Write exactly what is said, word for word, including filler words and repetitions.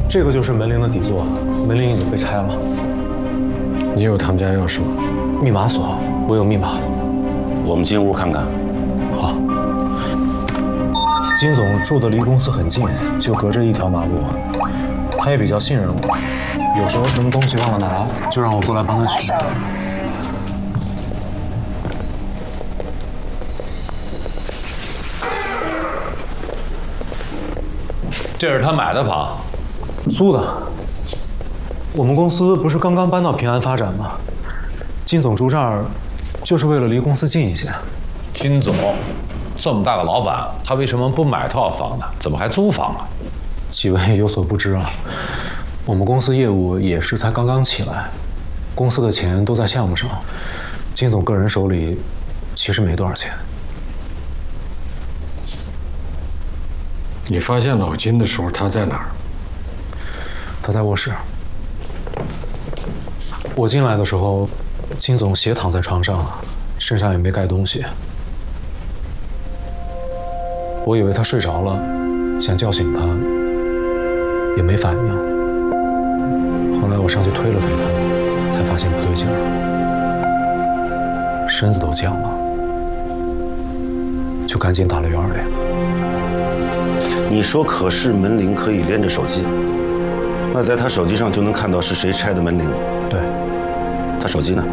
这个就是门铃的底座，门铃已经被拆了。 你有他们家钥匙吗？ 密码锁，我有密码。 我们进屋看看。 好。金总住的离公司很近，就隔着一条马路。他也比较信任我，有时候什么东西忘了拿，就让我过来帮他取。 这是他买的房， 租的。我们公司不是刚刚搬到平安发展吗？金总住这儿，就是为了离公司近一些。 金总这么大个老板，他为什么不买套房呢？怎么还租房啊？ 几位有所不知啊，我们公司业务也是才刚刚起来，公司的钱都在项目上，金总个人手里其实没多少钱。 你发现老金的时候，他在哪儿？ 他在卧室。我进来的时候，金总斜躺在床上，身上也没盖东西。我以为他睡着了，想叫醒他，也没反应。后来我上去推了推他，才发现不对劲儿，身子都僵了，就赶紧打了幺二零。 你说可视门铃可以连着手机，那在他手机上就能看到是谁拆的门铃。 对， 他手机呢？